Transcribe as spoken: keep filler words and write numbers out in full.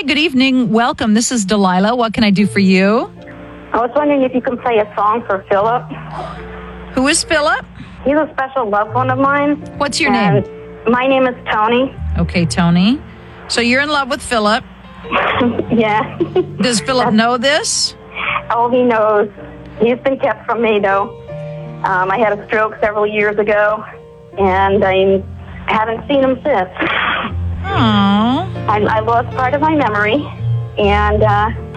good evening. Welcome. This is Delilah. What can I do for you? I was wondering if you can play a song for Philip. Who is Philip? He's a special loved one of mine. What's your and name? My name is Tony. Okay, Tony. So you're in love with Philip. Yeah. Does Philip know this? Oh, he knows. He's been kept from me, though. Um, I had a stroke several years ago, and I haven't seen him since. Aww. I, I lost part of my memory, and uh,